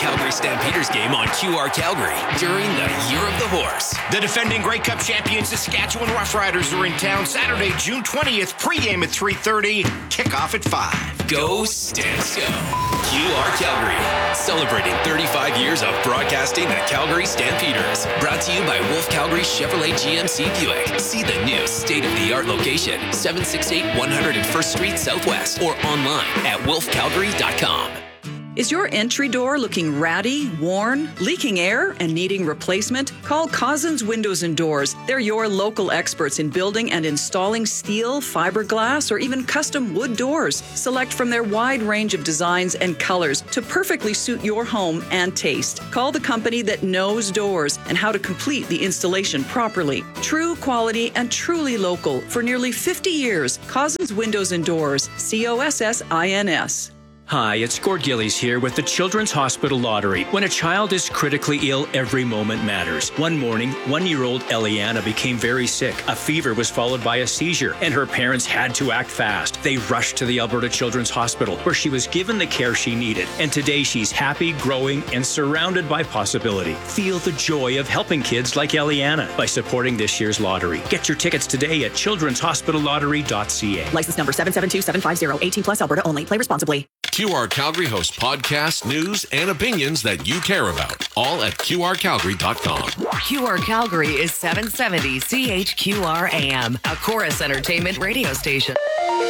Calgary Stampeders game on Q R Calgary during the Year of the Horse. The defending Grey Cup champions Saskatchewan Roughriders are in town Saturday, June twentieth. Pregame at three thirty. Kickoff at five. Go Stamps Go. Q R Calgary, celebrating thirty-five years of broadcasting the Calgary Stampeders. Brought to you by Wolf Calgary Chevrolet G M C Buick. See the new state-of-the-art location, seven sixty-eight one hundred first Street Southwest, or online at wolf calgary dot com. Is your entry door looking ratty, worn, leaking air, and needing replacement? Call Cousins Windows and Doors. They're your local experts in building and installing steel, fiberglass, or even custom wood doors. Select from their wide range of designs and colors to perfectly suit your home and taste. Call the company that knows doors and how to complete the installation properly. True quality and truly local for nearly fifty years. Cousins Windows and Doors. C O S S I N S. Hi, it's Gord Gillies here with the Children's Hospital Lottery. When a child is critically ill, every moment matters. One morning, one-year-old Eliana became very sick. A fever was followed by a seizure, and her parents had to act fast. They rushed to the Alberta Children's Hospital, where she was given the care she needed. And today, she's happy, growing, and surrounded by possibility. Feel the joy of helping kids like Eliana by supporting this year's lottery. Get your tickets today at children's hospital lottery dot c a. License number seven seven two seven five zero. eighteen plus Alberta only. Play responsibly. Q R Calgary hosts podcasts, news, and opinions that you care about, all at q r calgary dot com. Q R Calgary is seven seventy C H Q R A M, a Chorus Entertainment radio station.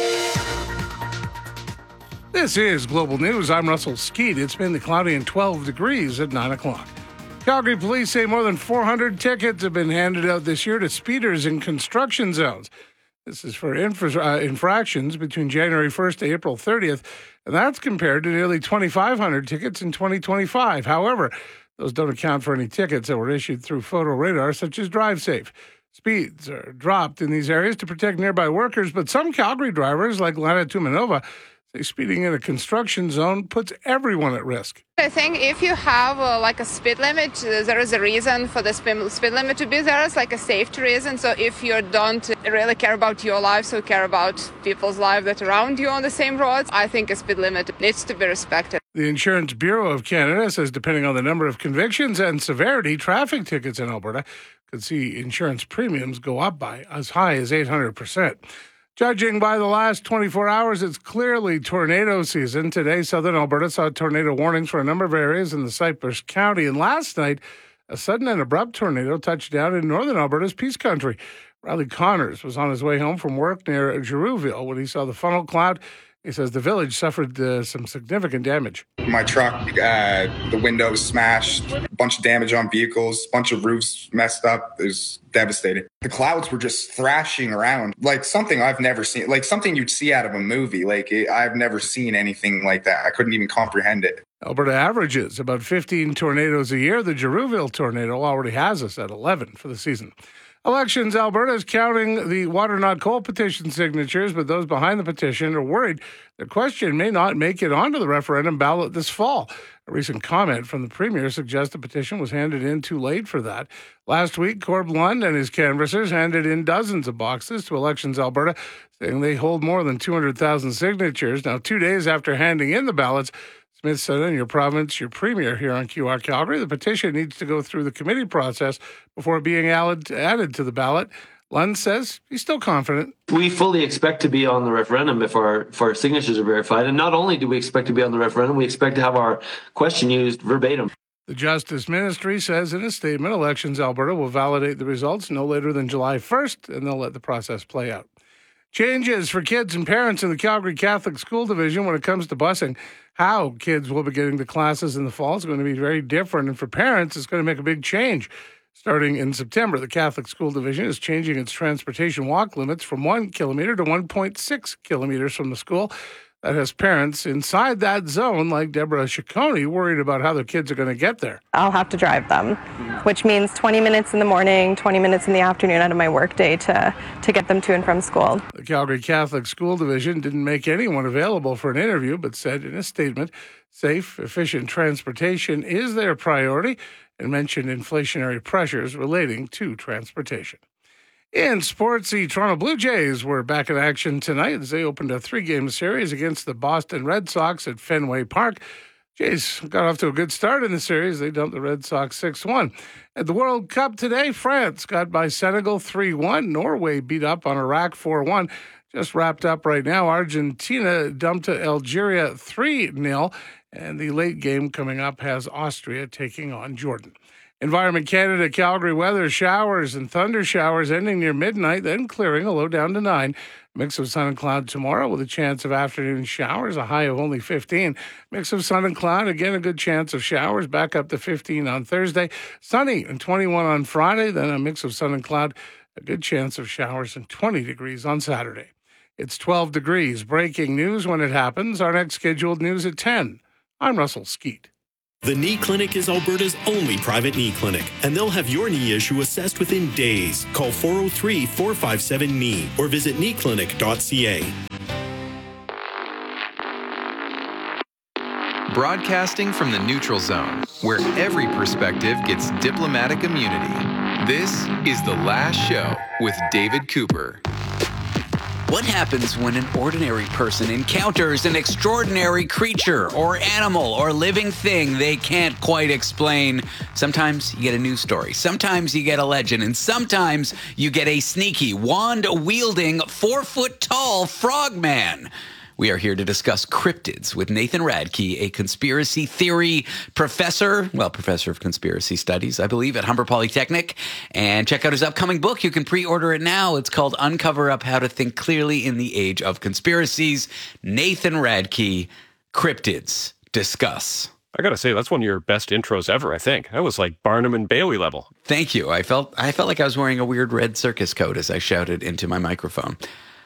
This is Global News. I'm Russell Skeet. It's been cloudy and twelve degrees at nine o'clock. Calgary police say more than four hundred tickets have been handed out this year to speeders in construction zones. This is for infra- uh, infractions between January first to April thirtieth, and that's compared to nearly twenty-five hundred tickets in twenty twenty-five. However, those don't account for any tickets that were issued through photo radar, such as DriveSafe. Speeds are dropped in these areas to protect nearby workers, but some Calgary drivers, like Lana Tumanova, say speeding in a construction zone puts everyone at risk. I think if you have uh, like a speed limit, uh, there is a reason for the speed, speed limit to be there. It's like a safety reason. So if you don't really care about your life, so care about people's lives that are around you on the same roads, I think a speed limit needs to be respected. The Insurance Bureau of Canada says depending on the number of convictions and severity, traffic tickets in Alberta could see insurance premiums go up by as high as eight hundred percent. Judging by the last twenty-four hours, it's clearly tornado season. Today, southern Alberta saw tornado warnings for a number of areas in the Cypress County. And last night, a sudden and abrupt tornado touched down in northern Alberta's Peace Country. Riley Connors was on his way home from work near Girouville when he saw the funnel cloud. He says the village suffered uh, some significant damage. My truck, uh, the windows smashed, a bunch of damage on vehicles, a bunch of roofs messed up. It was devastating. The clouds were just thrashing around like something I've never seen, like something you'd see out of a movie. Like it, I've never seen anything like that. I couldn't even comprehend it. Alberta averages about fifteen tornadoes a year. The Girouville tornado already has us at eleven for the season. Elections Alberta is counting the Water Not Coal petition signatures, but those behind the petition are worried the question may not make it onto the referendum ballot this fall. A recent comment from the Premier suggests the petition was handed in too late for that. Last week, Corb Lund and his canvassers handed in dozens of boxes to Elections Alberta, saying they hold more than two hundred thousand signatures. Now, two days after handing in the ballots, Smith said in your province, your premier here on Q R Calgary, the petition needs to go through the committee process before being added, added to the ballot. Lund says he's still confident. We fully expect to be on the referendum if our, if our signatures are verified. And not only do we expect to be on the referendum, we expect to have our question used verbatim. The Justice Ministry says in a statement, Elections Alberta will validate the results no later than July first, and they'll let the process play out. Changes for kids and parents in the Calgary Catholic School Division when it comes to busing. How kids will be getting to classes in the fall is going to be very different. And for parents, it's going to make a big change. Starting in September, the Catholic School Division is changing its transportation walk limits from one kilometer to one point six kilometers from the school. That has parents inside that zone, like Deborah Ciccone, worried about how their kids are going to get there. I'll have to drive them, which means twenty minutes in the morning, twenty minutes in the afternoon out of my workday to, to get them to and from school. The Calgary Catholic School Division didn't make anyone available for an interview, but said in a statement, safe, efficient transportation is their priority, and mentioned inflationary pressures relating to transportation. In sports, the Toronto Blue Jays were back in action tonight as they opened a three-game series against the Boston Red Sox at Fenway Park. Jays got off to a good start in the series. They dumped the Red Sox six one. At the World Cup today, France got by Senegal three one. Norway beat up on Iraq four one. Just wrapped up right now. Argentina dumped to Algeria three nil. And the late game coming up has Austria taking on Jordan. Environment Canada, Calgary weather, showers and thunder showers ending near midnight, then clearing, a low down to nine. Mix of sun and cloud tomorrow with a chance of afternoon showers, a high of only fifteen. Mix of sun and cloud, again a good chance of showers, back up to fifteen on Thursday. Sunny and twenty-one on Friday, then a mix of sun and cloud, a good chance of showers and twenty degrees on Saturday. It's twelve degrees. Breaking news when it happens. Our next scheduled news at ten. I'm Russell Skeet. The Knee Clinic is Alberta's only private knee clinic, and they'll have your knee issue assessed within days. Call four oh three, four five seven, K N E E or visit knee clinic dot c a. Broadcasting from the neutral zone, where every perspective gets diplomatic immunity. This is The Last Show with David Cooper. What happens when an ordinary person encounters an extraordinary creature or animal or living thing they can't quite explain? Sometimes you get a news story. Sometimes you get a legend. And sometimes you get a sneaky, wand-wielding, four-foot-tall frogman. We are here to discuss cryptids with Nathan Radke, a conspiracy theory professor, well, professor of conspiracy studies, I believe, at Humber Polytechnic. And check out his upcoming book. You can pre-order it now. It's called Uncover Up How to Think Clearly in the Age of Conspiracies. Nathan Radke, Cryptids. Discuss. I got to say, that's one of your best intros ever, I think. That was like Barnum and Bailey level. Thank you. I felt I felt like I was wearing a weird red circus coat as I shouted into my microphone.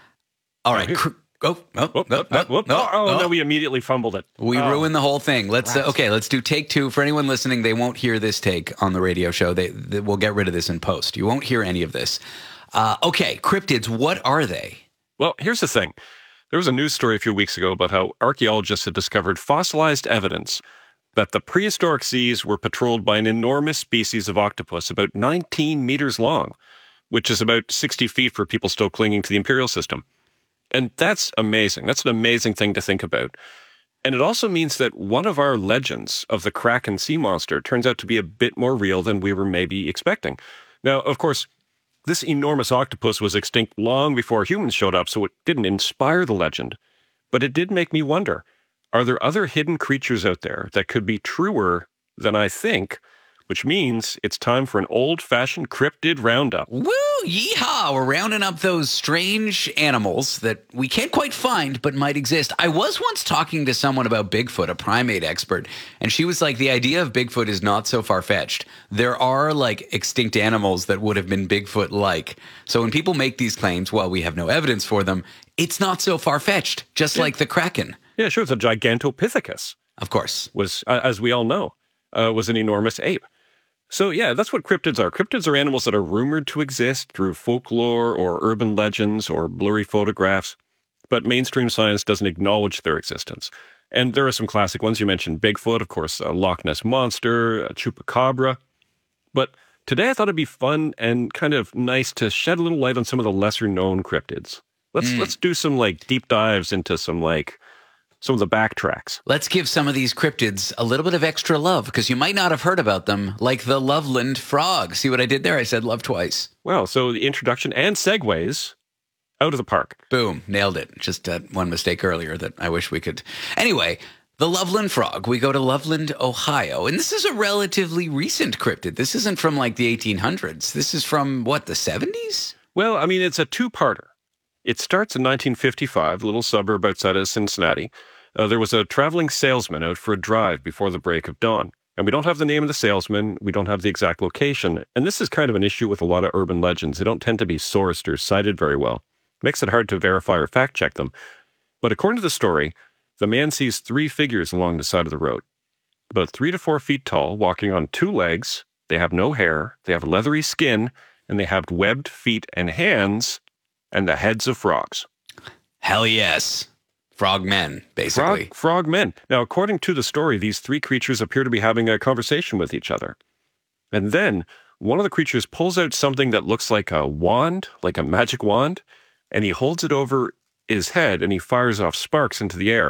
All right. Cr- Oh, oh, whoop, no, whoop, no, whoop. no, oh, no. no, we immediately fumbled it. We oh. ruined the whole thing. Let's uh, okay, let's do take two. For anyone listening, they won't hear this take on the radio show. They, they we'll get rid of this in post. You won't hear any of this. Uh, okay, cryptids, what are they? Well, here's the thing. There was a news story a few weeks ago about how archaeologists had discovered fossilized evidence that the prehistoric seas were patrolled by an enormous species of octopus about nineteen meters long, which is about sixty feet for people still clinging to the imperial system. And that's amazing. That's an amazing thing to think about. And it also means that one of our legends of the Kraken sea monster turns out to be a bit more real than we were maybe expecting. Now, of course, this enormous octopus was extinct long before humans showed up, so it didn't inspire the legend. But it did make me wonder, are there other hidden creatures out there that could be truer than I think? Which means it's time for an old-fashioned cryptid roundup. Woo! Yeehaw! We're rounding up those strange animals that we can't quite find but might exist. I was once talking to someone about Bigfoot, a primate expert, and she was like, the idea of Bigfoot is not so far-fetched. There are, like, extinct animals that would have been Bigfoot-like. So when people make these claims, while we have no evidence for them, it's not so far-fetched, just yeah. like the Kraken. Yeah, sure, it's a Gigantopithecus. Of course. Was, uh, as we all know, uh, was an enormous ape. So yeah, that's what cryptids are. Cryptids are animals that are rumored to exist through folklore or urban legends or blurry photographs, but mainstream science doesn't acknowledge their existence. And there are some classic ones. You mentioned Bigfoot, of course, a Loch Ness Monster, a Chupacabra. But today I thought it'd be fun and kind of nice to shed a little light on some of the lesser known cryptids. Let's mm. let's do some like deep dives into some like some of the backtracks. Let's give some of these cryptids a little bit of extra love, because you might not have heard about them, like the Loveland frog. See what I did there? I said love twice. Well, so the introduction and segues out of the park. Boom. Nailed it. Just uh, one mistake earlier that I wish we could. Anyway, the Loveland frog. We go to Loveland, Ohio. And this is a relatively recent cryptid. This isn't from like the eighteen hundreds. This is from, what, the seventies? Well, I mean, it's a two-parter. It starts in nineteen fifty-five, a little suburb outside of Cincinnati. Uh, there was a traveling salesman out for a drive before the break of dawn. And we don't have the name of the salesman. We don't have the exact location. And this is kind of an issue with a lot of urban legends. They don't tend to be sourced or cited very well. Makes it hard to verify or fact-check them. But according to the story, the man sees three figures along the side of the road. About three to four feet tall, walking on two legs. They have no hair. They have leathery skin. And they have webbed feet and hands and the heads of frogs. Hell yes. Frogmen, basically. Frog, frogmen. Now, according to the story, these three creatures appear to be having a conversation with each other. And then one of the creatures pulls out something that looks like a wand, like a magic wand, and he holds it over his head and he fires off sparks into the air.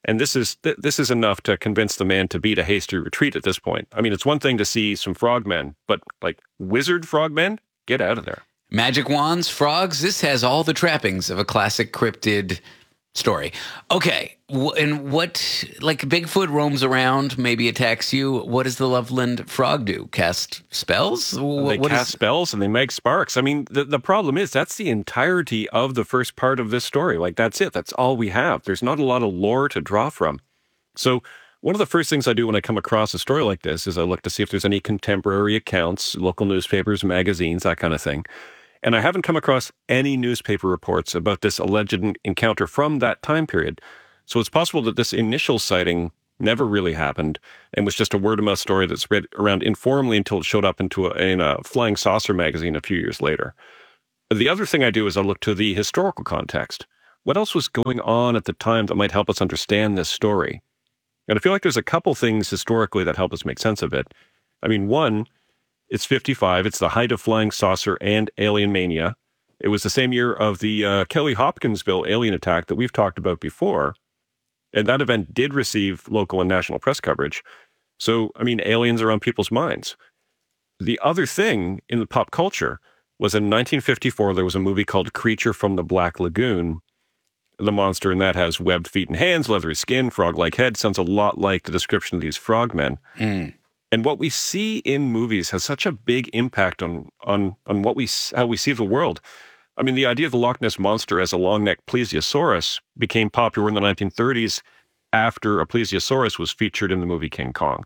And this is th- this is enough to convince the man to beat a hasty retreat at this point. I mean, it's one thing to see some frogmen, but like wizard frogmen, get out of there. Magic wands, frogs, this has all the trappings of a classic cryptid story. Okay, and what, like Bigfoot roams around, maybe attacks you. What does the Loveland frog do? Cast spells? What, they what cast is... spells and they make sparks. I mean, the, the problem is that's the entirety of the first part of this story. Like, that's it. That's all we have. There's not a lot of lore to draw from. So one of the first things I do when I come across a story like this is I look to see if there's any contemporary accounts, local newspapers, magazines, that kind of thing. And I haven't come across any newspaper reports about this alleged encounter from that time period. So it's possible that this initial sighting never really happened and was just a word-of-mouth story that spread around informally until it showed up into a, in a Flying Saucer magazine a few years later. The other thing I do is I look to the historical context. What else was going on at the time that might help us understand this story? And I feel like there's a couple things historically that help us make sense of it. I mean, one, it's fifty-five. It's the height of Flying Saucer and alien mania. It was the same year of the uh, Kelly Hopkinsville alien attack that we've talked about before. And that event did receive local and national press coverage. So, I mean, aliens are on people's minds. The other thing in the pop culture was in nineteen fifty-four, there was a movie called Creature from the Black Lagoon. The monster in that has webbed feet and hands, leathery skin, frog-like head. Sounds a lot like the description of these frogmen. Mm. And what we see in movies has such a big impact on on on what we how we see the world. I mean, the idea of the Loch Ness Monster as a long-necked plesiosaurus became popular in the nineteen thirties after a plesiosaurus was featured in the movie King Kong.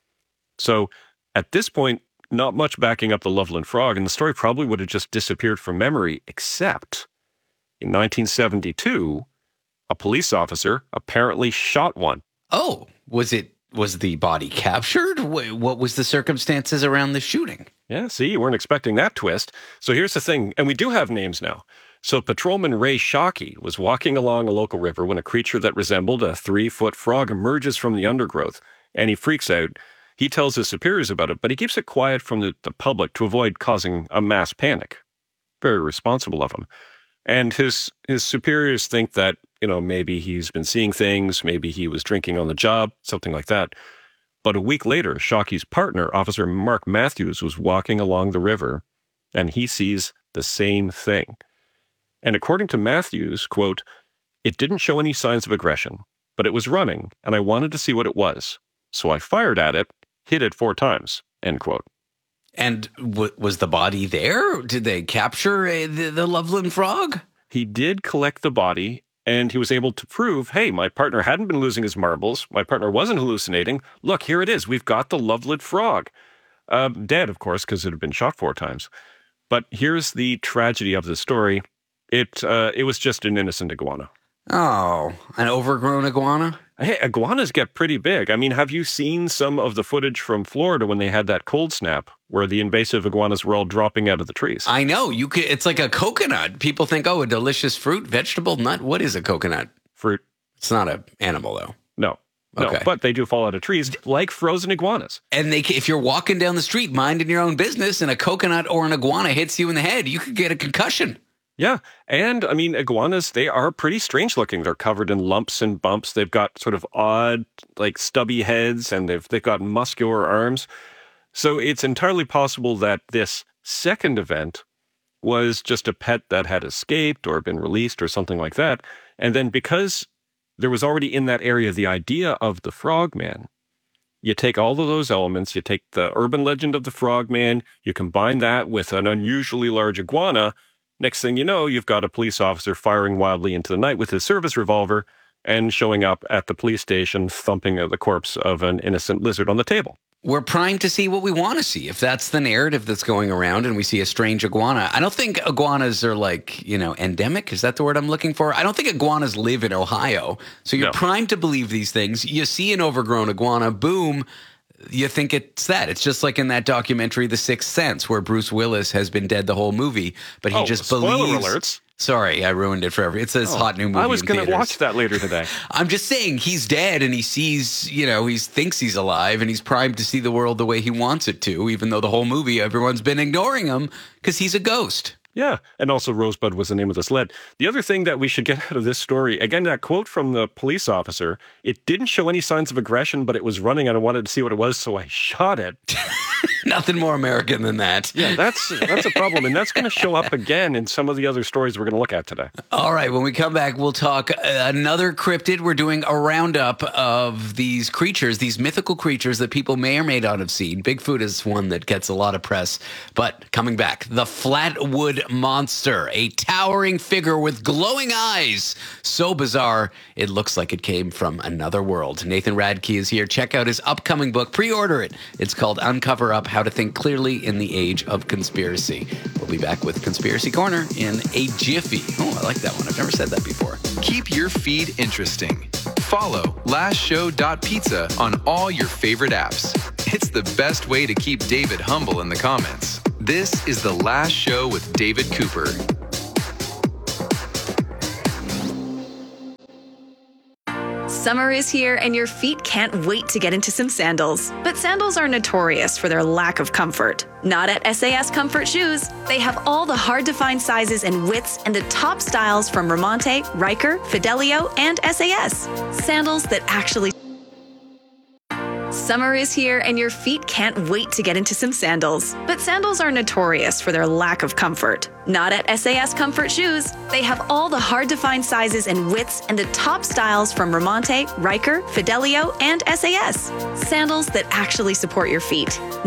So at this point, not much backing up the Loveland Frog, and the story probably would have just disappeared from memory, except in nineteen seventy-two, a police officer apparently shot one. Oh, was it? Was the body captured? What was the circumstances around the shooting? Yeah, see, you weren't expecting that twist. So here's the thing, and we do have names now. So Patrolman Ray Shockey was walking along a local river when a creature that resembled a three-foot frog emerges from the undergrowth, and he freaks out. He tells his superiors about it, but he keeps it quiet from the, the public to avoid causing a mass panic. Very responsible of him. And his his superiors think that, you know, maybe he's been seeing things, maybe he was drinking on the job, something like that. But a week later, Shockey's partner, Officer Mark Matthews, was walking along the river, and he sees the same thing. And according to Matthews, quote, "It didn't show any signs of aggression, but it was running, and I wanted to see what it was. So I fired at it, hit it four times," end quote. And w- was the body there? Did they capture uh, the, the Loveland Frog? He did collect the body, and he was able to prove, hey, my partner hadn't been losing his marbles. My partner wasn't hallucinating. Look, here it is. We've got the Loveland Frog. Uh, dead, of course, because it had been shot four times. But here's the tragedy of the story. It uh, it was just an innocent iguana. Oh, an overgrown iguana? Hey, iguanas get pretty big. I mean, have you seen some of the footage from Florida when they had that cold snap where the invasive iguanas were all dropping out of the trees? I know. You could. It's like a coconut. People think, oh, a delicious fruit, vegetable, nut. What is a coconut? Fruit. It's not an animal, though. No. No, okay. But they do fall out of trees like frozen iguanas. And they, if you're walking down the street minding your own business and a coconut or an iguana hits you in the head, you could get a concussion. Yeah. And I mean, iguanas, they are pretty strange looking. They're covered in lumps and bumps. They've got sort of odd, like stubby heads, and they've, they've got muscular arms. So it's entirely possible that this second event was just a pet that had escaped or been released or something like that. And then because there was already in that area the idea of the frogman, you take all of those elements, you take the urban legend of the frogman, you combine that with an unusually large iguana. Next thing you know, you've got a police officer firing wildly into the night with his service revolver and showing up at the police station thumping the corpse of an innocent lizard on the table. We're primed to see what we want to see. If that's the narrative that's going around and we see a strange iguana, I don't think iguanas are like, you know, endemic. Is that the word I'm looking for? I don't think iguanas live in Ohio. So you're no. primed to believe these things. You see an overgrown iguana, boom, you think it's that. It's just like in that documentary, The Sixth Sense, where Bruce Willis has been dead the whole movie, but he oh, just spoiler believes. Alerts. Sorry, I ruined it for every. It's this oh, hot new movie. I was going to watch that later today. I'm just saying he's dead and he sees, you know, he thinks he's alive and he's primed to see the world the way he wants it to, even though the whole movie everyone's been ignoring him because he's a ghost. Yeah, and also Rosebud was the name of the sled. The other thing that we should get out of this story, again, that quote from the police officer, it didn't show any signs of aggression, but it was running and I wanted to see what it was, so I shot it. Nothing more American than that. Yeah, that's that's a problem, and that's going to show up again in some of the other stories we're going to look at today. All right, when we come back, we'll talk another cryptid. We're doing a roundup of these creatures, these mythical creatures that people may or may not have seen. Bigfoot is one that gets a lot of press, but coming back, the Flatwood Monster, a towering figure with glowing eyes. So bizarre, it looks like it came from another world. Nathan Radke is here. Check out his upcoming book. Pre-order it. It's called Uncover Up, How to Think Clearly in the Age of Conspiracy. We'll be back with Conspiracy Corner in a jiffy. Oh, I like that one. I've never said that before. Keep your feed interesting. Follow last show dot pizza on all your favorite apps. It's the best way to keep David humble in the comments. This is The Last Show with David Cooper. Summer is here and your feet can't wait to get into some sandals. But sandals are notorious for their lack of comfort. Not at S A S Comfort Shoes. They have all the hard-to-find sizes and widths and the top styles from Ramonte, Riker, Fidelio, and S A S. Sandals that actually... Summer is here and your feet can't wait to get into some sandals. But sandals are notorious for their lack of comfort. Not at S A S Comfort Shoes. They have all the hard-to-find sizes and widths and the top styles from Ramonte, Riker, Fidelio, and S A S. Sandals that actually support your feet.